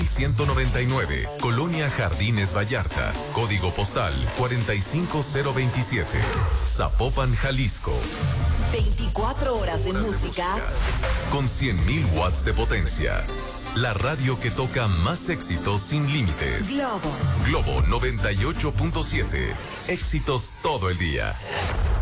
1199, Colonia Jardines Vallarta, código postal 45027, Zapopan, Jalisco. 24 horas de música con 100.000 watts de potencia. La radio que toca más éxitos sin límites. Globo. Globo 98.7. Éxitos todo el día.